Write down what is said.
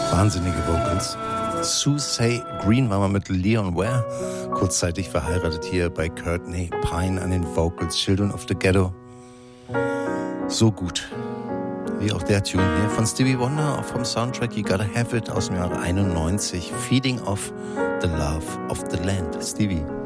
Wahnsinnige Vocals. Susie Green war mal mit Leon Ware kurzzeitig verheiratet, hier bei Courtney Pine an den Vocals. Children of the Ghetto. So gut. Wie auch der Tune hier von Stevie Wonder vom Soundtrack You Gotta Have It aus dem Jahre 91. Feeding off the Love of the Land. Stevie.